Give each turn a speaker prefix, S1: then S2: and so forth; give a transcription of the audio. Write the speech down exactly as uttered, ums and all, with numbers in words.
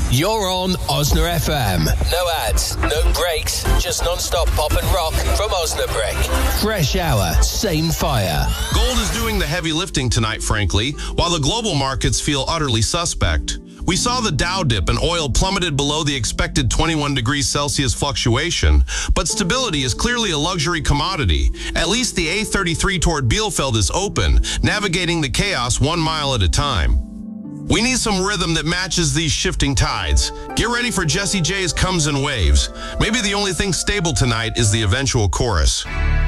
S1: You're on Osna F M. No ads, no breaks, just non-stop pop and rock from Osnabrück. Fresh hour, same fire.
S2: Gold is doing the heavy lifting tonight, frankly, while the global markets feel utterly suspect. We saw the Dow dip and oil plummeted below the expected twenty-one degrees Celsius fluctuation, but stability is clearly a luxury commodity. At least the A thirty-three toward Bielefeld is open, navigating the chaos one mile at a time. We need some rhythm that matches these shifting tides. Get ready for Jessie J's Comes in Waves. Maybe the only thing stable tonight is the eventual chorus.